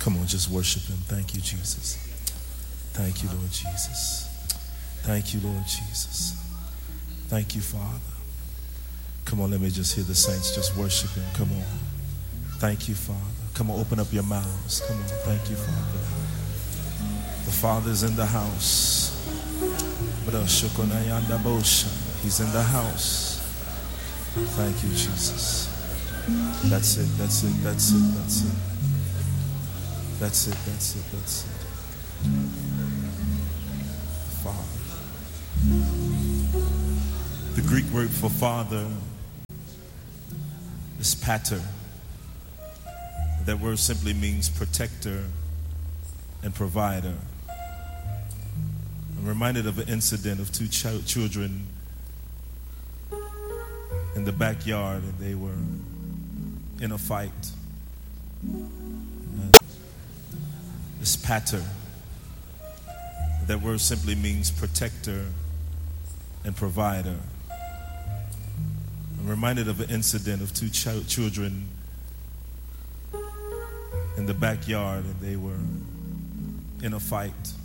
Come on, just worship him. Thank you, Jesus. Thank you, Lord Jesus. Thank you, Lord Jesus. Thank you, Father. Come on, let me just hear the saints just worship him. Come on. Thank you, Father. Come on, open up your mouths. Come on. Thank you, Father. The Father's in the house. He's in the house. Thank you, Jesus. That's it, that's it, that's it, that's it. That's it, that's it, that's it. Father. The Greek word for father is pater. That word simply means protector and provider. I'm reminded of an incident of two children in the backyard, and they were in a fight. This pater, that word simply means protector and provider. I'm reminded of an incident of two children in the backyard, and they were in a fight.